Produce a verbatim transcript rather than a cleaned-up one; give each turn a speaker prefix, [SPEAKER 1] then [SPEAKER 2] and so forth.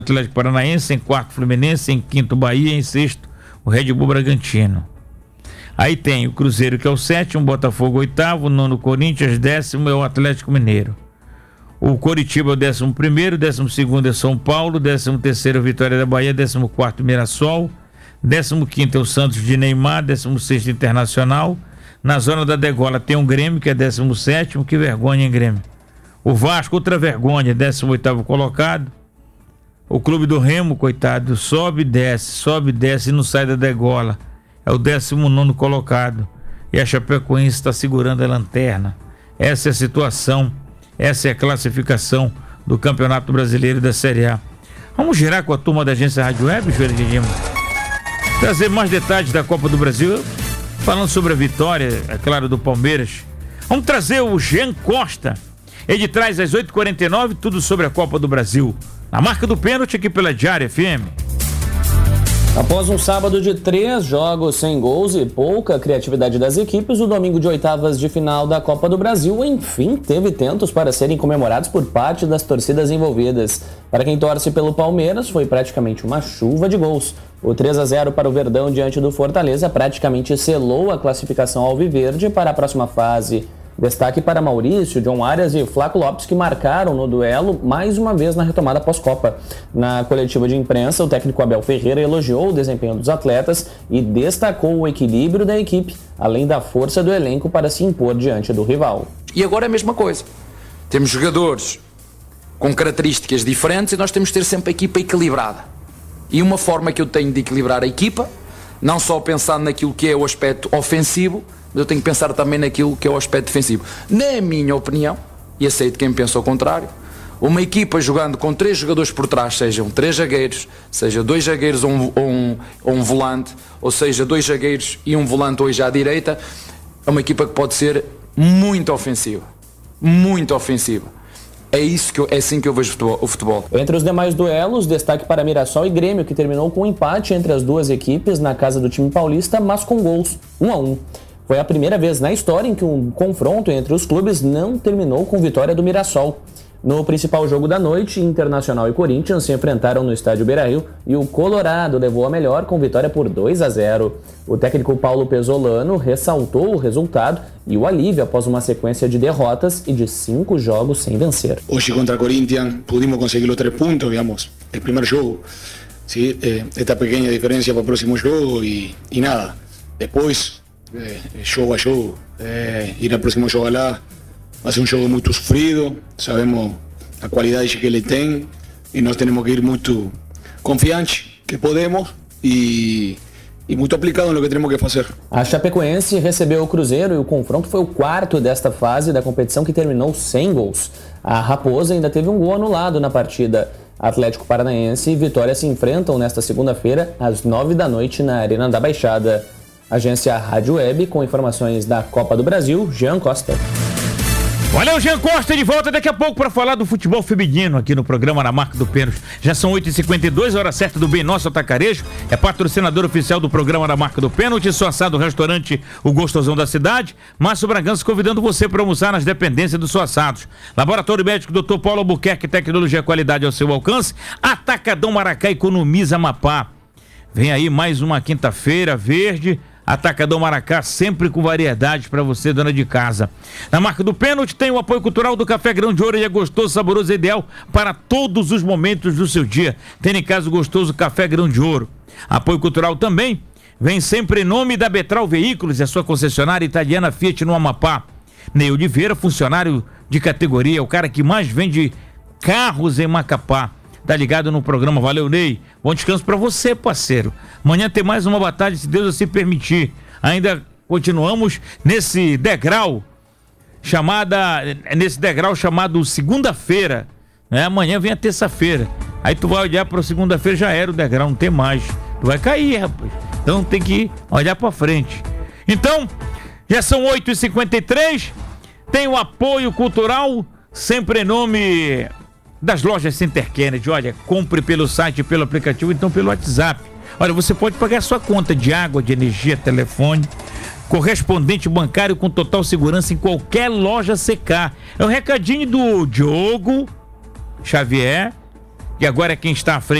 [SPEAKER 1] Atlético Paranaense, em quarto Fluminense, em quinto Bahia, em sexto o Red Bull Bragantino. Aí tem o Cruzeiro, que é o sétimo, Botafogo oitavo, nono Corinthians, décimo é o Atlético Mineiro. O Coritiba é o décimo primeiro, décimo segundo é São Paulo, décimo terceiro Vitória da Bahia, décimo quarto Mirassol, décimo quinto é o Santos de Neymar, décimo sexto Internacional. Na zona da degola tem o Grêmio, que é décimo sétimo, que vergonha, hein, Grêmio? O Vasco, outra vergonha, décimo oitavo colocado. O Clube do Remo, coitado, sobe e desce, sobe e desce e não sai da degola. É o décimo nono colocado. E a Chapecoense está segurando a lanterna. Essa é a situação, essa é a classificação do Campeonato Brasileiro da Série A. Vamos girar com a turma da agência Rádio Web, Joelho de Lima. Trazer mais detalhes da Copa do Brasil, falando sobre a vitória, é claro, do Palmeiras. Vamos trazer o Jean Costa. Ele traz às oito e quarenta e nove tudo sobre a Copa do Brasil. Na marca do pênalti aqui pela Diária F M.
[SPEAKER 2] Após um sábado de três jogos sem gols e pouca criatividade das equipes, o domingo de oitavas de final da Copa do Brasil, enfim, teve tentos para serem comemorados por parte das torcidas envolvidas. Para quem torce pelo Palmeiras, foi praticamente uma chuva de gols. O três a zero para o Verdão diante do Fortaleza praticamente selou a classificação alviverde para a próxima fase. Destaque para Maurício, John Arias e Flaco Lopes, que marcaram no duelo mais uma vez na retomada pós-Copa. Na coletiva de imprensa, o técnico Abel Ferreira elogiou o desempenho dos atletas e destacou o equilíbrio da equipe, além da força do elenco para se impor diante do rival.
[SPEAKER 3] E agora é a mesma coisa. Temos jogadores com características diferentes e nós temos de ter sempre a equipa equilibrada. E uma forma que eu tenho de equilibrar a equipa, não só pensando naquilo que é o aspecto ofensivo, mas eu tenho que pensar também naquilo que é o aspecto defensivo. Na minha opinião, e aceito quem pensa ao contrário, uma equipa jogando com três jogadores por trás, sejam três zagueiros, seja dois zagueiros ou um, ou um, ou um volante, ou seja, dois zagueiros e um volante hoje à direita, é uma equipa que pode ser muito ofensiva. Muito ofensiva. É, isso que eu, é assim que eu vejo o futebol.
[SPEAKER 2] Entre os demais duelos, destaque para Mirassol e Grêmio, que terminou com um empate entre as duas equipes na casa do time paulista, mas com gols, um a um. Foi a primeira vez na história em que um confronto entre os clubes não terminou com vitória do Mirassol. No principal jogo da noite, Internacional e Corinthians se enfrentaram no estádio Beira-Rio e o Colorado levou a melhor com vitória por dois a zero. O técnico Paulo Pesolano ressaltou o resultado e o alívio após uma sequência de derrotas e de cinco jogos sem vencer.
[SPEAKER 4] Hoje contra Corinthians pudimos conseguir os três pontos, digamos, el primer jogo. Sí, eh, esta pequeña diferencia para o próximo jogo e, e nada, depois... Eh, jogo a jogo, eh, ir al próximo jogo lá vai ser um jogo muito sofrido, sabemos a qualidade que ele tem e nós temos que ir muito confiantes que podemos e, e muito aplicado no que temos que fazer.
[SPEAKER 2] A Chapecoense recebeu o Cruzeiro e o confronto foi o quarto desta fase da competição, que terminou sem gols. A Raposa ainda teve um gol anulado na partida. Atlético Paranaense e Vitória se enfrentam nesta segunda-feira às nove da noite na Arena da Baixada. Agência Rádio Web, com informações da Copa do Brasil, Jean Costa.
[SPEAKER 1] Valeu, Jean Costa, de volta daqui a pouco para falar do futebol feminino aqui no programa Na Marca do Pênalti. Já são oito e cinquenta e dois, hora certa do Bem Nosso Atacarejo, é patrocinador oficial do programa Na Marca do Pênalti, só assado do restaurante O Gostosão da Cidade. Márcio Bragança convidando você para almoçar nas dependências dos Só Assados. Laboratório Médico doutor Paulo Albuquerque, tecnologia e qualidade ao seu alcance. Atacadão Maracá, economiza Amapá. Vem aí mais uma quinta-feira verde. Atacadão Maracá, sempre com variedade para você, dona de casa. Na Marca do Pênalti tem o apoio cultural do Café Grão de Ouro, e é gostoso, saboroso e ideal para todos os momentos do seu dia. Tem em casa o gostoso Café Grão de Ouro. Apoio cultural também vem sempre em nome da Betral Veículos e a sua concessionária italiana Fiat no Amapá. Ney Oliveira, funcionário de categoria, o cara que mais vende carros em Macapá. Tá ligado no programa, valeu, Ney. Bom descanso pra você, parceiro. Amanhã tem mais uma batalha, se Deus assim permitir. Ainda continuamos nesse degrau chamada, nesse degrau chamado segunda-feira, né? Amanhã vem a terça-feira. Aí tu vai olhar pra segunda-feira, já era o degrau, não tem mais. Tu vai cair, rapaz. Então tem que olhar pra frente. Então, já são oito e cinquenta e três. Tem o apoio cultural, sempre em nome das lojas Center Kennedy. Olha, compre pelo site, pelo aplicativo, então pelo WhatsApp. Olha, você pode pagar sua conta de água, de energia, telefone, correspondente bancário com total segurança em qualquer loja C K. É um recadinho do Diogo Xavier e agora é quem está à frente